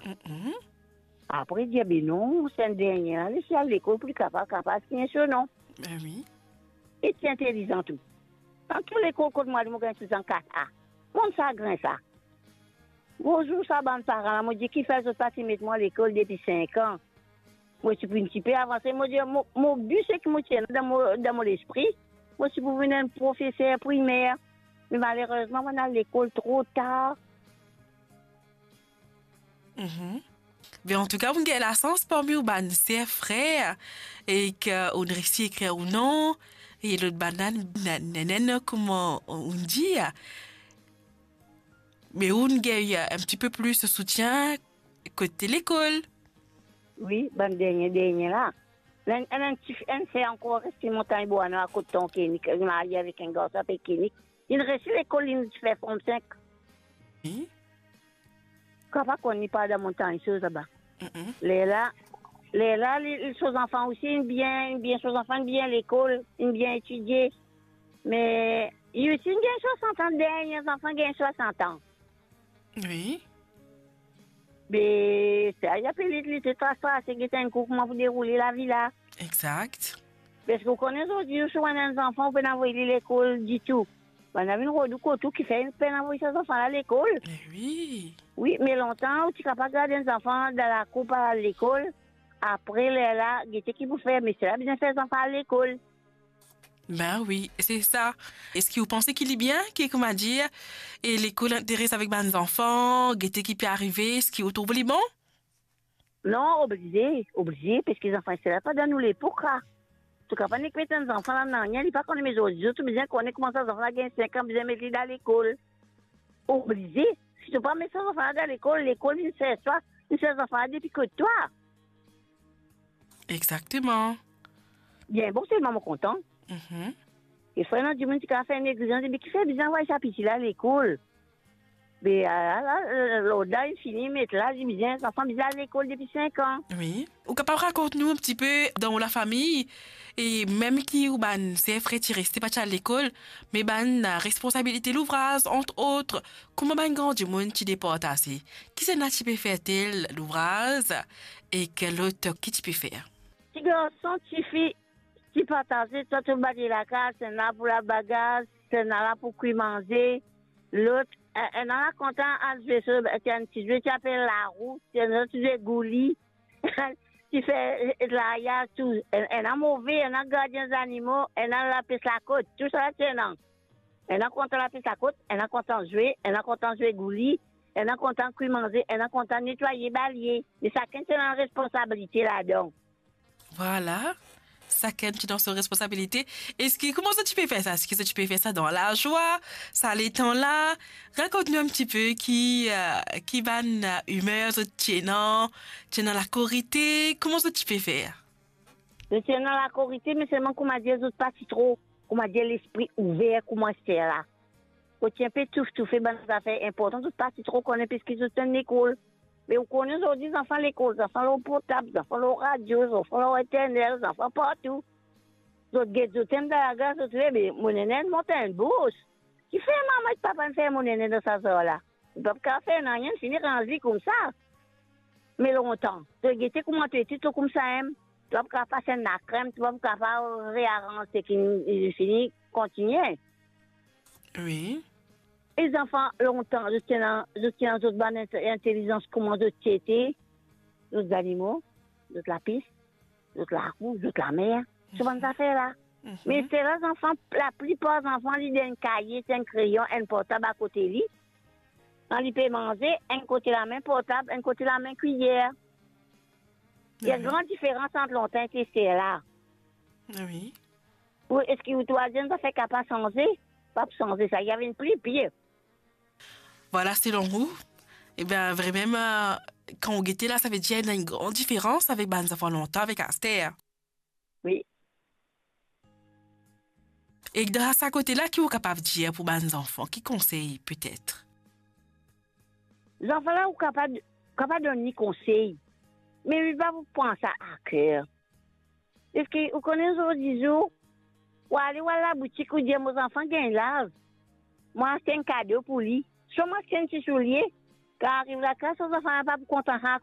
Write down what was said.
Mhm. Après, il dit, ben non, c'est un dernier. Laissez à l'école plus capable, qu'il y a un non. Ben oui. Et c'est intelligent tout. Dans tous les cours, quand moi, je suis en 4A. Mon ça, grand ça. Bonjour, ça, ban parents. Moi, je dis, qui fait ce parti, mettre moi à l'école depuis 5 ans. Moi, je suis un petit peu avancé. Moi, mon but, c'est que moi, tiens dans mon esprit. Moi, je suis pour venir un professeur primaire. Mais malheureusement, on a l'école trop tard. Mhm. Mais en tout cas, vous avez la chance parmi vous, ses frères, et qu'on réussit à écrire ou non, et l'autre banane, comment on dit, mais on gagne un petit peu plus de soutien côté l'école. Oui, ban dernier là. Un fait encore rester montagne bois à côté de ton clinique. Il marié avec un garçon avec clinique. Il reste l'école, il fait forme 5. Oui. Quand on n'est pas dans la montagne, chose là-bas. Mhm. Les choses enfants aussi, une bien choses enfants, une bien l'école, une bien étudier. Mais il y a aussi une bien 60 ans, derniers enfants gagnent 60 ans. Oui. Mais ça, il y a plus de trace, c'est que un coup, comment vous déroulez la vie là. Exact. Parce que vous connaissez aujourd'hui, si on a des enfants, on peut envoyer l'école du tout. On a une roue tout qui fait une peine d'envoyer ses enfants à l'école. Mais oui. Oui, mais longtemps, tu n'es pas garder des enfants dans la coupe à l'école. Après, là, il y a qui vous fait, mais c'est là bien faire les enfants à l'école. Ben oui, c'est ça. Est-ce que vous pensez qu'il est bien, qu'il est, comment dire, et l'école intéresse avec mes enfants, guetter qui peut arriver, est-ce qu'il trouve les bons? Non, obligé, parce que les enfants, c'est là pas dans nous l'époque, là. Tu ne peux pas mettre des enfants là, non, il n'y a pas qu'on est mes autres, tu bien qu'on est commencé à faire 5 ans, bien mettre dans l'école. Obligé. Si tu ne peux pas mettre ces enfants dans l'école, il sait toi, il sait les enfants depuis que toi. Exactement. Bien, bon, c'est maman content. Mhm. Et frère, du monde qui a fait une église, mais qui fait bien, ouais, ça, petit là, à l'école. Mais l'autre, il finit, mais là, il dit bien, les enfants, bien à l'école depuis 5 ans. Oui. Ou capable raconte-nous un petit peu dans la famille et même qui ou ban c'est frère qui restait pas à l'école mais ban la responsabilité l'ouvrage entre autres comment ban grand du monde qui déporte assez qui c'est qui peut faire tel l'ouvrage et quel autre qui tu peux faire. Petit garçon, petit fille, petit partager, toi, tu bats la case, c'est là pour la bagage, c'est là pour cuire manger. L'autre, elle en a content à jouer sur, tu joues, tu appelles la roue, tu joues gouli, tu fais la ya, tout. Elle a mauvais, elle a gardien des animaux, elle a la piste la côte, tout ça, c'est non. Elle a content la piste la côte, elle a content jouer, elle a content jouer gouli, elle a content cuire manger, elle a content nettoyer, balayer. Mais chacun, c'est la responsabilité là-dedans. Voilà. Chacun qui dans ses responsabilités. Est-ce que, comment ça tu peux faire ça? Est-ce que tu peux faire ça dans la joie? Ça l'étant là? Raconte-nous un petit peu qui va humeur, tu es dans la corité. Comment ça tu peux faire? Je tiens dans la corité, mais seulement qu'on m'a dit, les autres pas si trop, qu'on m'a dit l'esprit ouvert, comment c'est là. Qu'on tient peu tout fait, ben, ça fait important, tout pas si trop qu'on est, puisqu'ils sont en école. Mais on connaît aujourd'hui les enfants à l'école, les enfants au portable, les enfants au radio, les enfants au internet, les enfants partout. D'autres guettes, d'autres aiment dans la gare, d'autres, mais mon aîné monte une bourse. Qui fait maman et papa faire mon aîné dans sa zone là? Ils peuvent pas faire rien, finir en vie comme ça. Mais longtemps. Tu guettes comment tu es, tout comme ça, hein? Tu vas pas passer la crème, tu vas pas réarranger qui finit, continuer. Oui. Les enfants, longtemps, je tiens d'autres bonnes intelligence, comment de téter, d'autres animaux, d'autres la piste, d'autres la roue, d'autres la mer. C'est bonnes affaires là. Mais c'est les enfants, la plupart des enfants, ils ont un cahier, un crayon, un portable à côté lui. Quand ils peuvent manger, un côté la main portable, un côté la main cuillère. Il y a une grande différence entre longtemps et c'est là. Oui. Est-ce que vous troisième, ça fait qu'à pas changer? Pas changer ça. Il y avait une plus pire. Voilà, selon vous. Eh bien, vraiment, quand on était là, ça veut dire qu'il y a une grande différence avec les enfants longtemps, avec Aster. Oui. Et de ce côté-là, qui est capable de dire pour les enfants, qui conseille peut-être? Les enfants là, sont capables de donner conseil. Mais il va vous prendre ça à cœur. Est-ce que vous connaissez aujourd'hui, ou aller à la boutique ou dire aux enfants qu'ils lave. Moi, c'est un cadeau pour lui. Soit moi, c'est un petit soulier. Car arrive la classe, aux enfants pas pour content